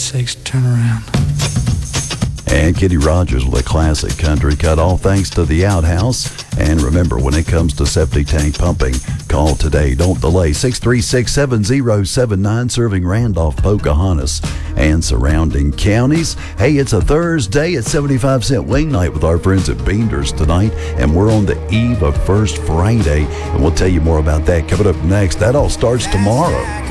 sakes, turn around. And Kenny Rogers with a classic country cut, all thanks to the Outhouse. And remember, when it comes to septic tank pumping, call today. Don't delay. 636-7079, serving Randolph, Pocahontas, and surrounding counties. Hey, it's a Thursday at 75-cent wing night with our friends at Beander's tonight. And we're on the eve of First Friday. And we'll tell you more about that coming up next. That all starts tomorrow.